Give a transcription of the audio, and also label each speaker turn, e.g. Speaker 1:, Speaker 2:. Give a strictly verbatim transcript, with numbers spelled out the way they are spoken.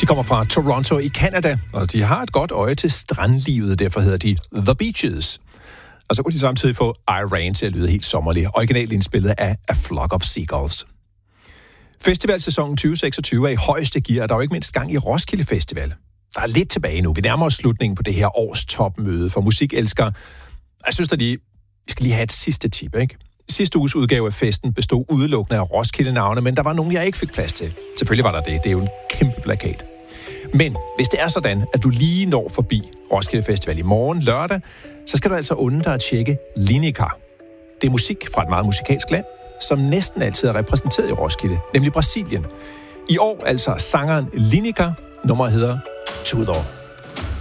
Speaker 1: kommer fra Toronto i Canada, og de har et godt øje til strandlivet, derfor hedder de The Beaches. Og så kunne de samtidig få I Rain til at lyde helt sommerlig, originalt indspillet af A Flock of Seagulls. Festivalsæsonen tyve seksogtyve er i højeste gear, og der er jo ikke mindst gang i Roskilde Festival. Der er lidt tilbage nu. Vi nærmer os slutningen på det her års topmøde for musikelskere. Jeg synes, at de skal lige have et sidste tip, ikke? Sidste uges udgave af festen bestod udelukkende af Roskilde-navne, men der var nogen, jeg ikke fik plads til. Selvfølgelig var der det. Det er jo en kæmpe plakat. Men hvis det er sådan, at du lige når forbi Roskilde Festival i morgen lørdag, så skal du altså unde dig at tjekke Lineker. Det er musik fra et meget musikalsk land, som næsten altid er repræsenteret i Roskilde, nemlig Brasilien. I år altså sangeren Lineker. Nummeret hedder Tudor.